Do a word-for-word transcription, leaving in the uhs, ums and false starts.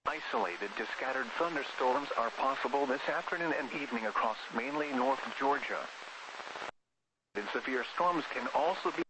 Isolated to scattered thunderstorms are possible this afternoon and evening across mainly north Georgia. And severe storms can also be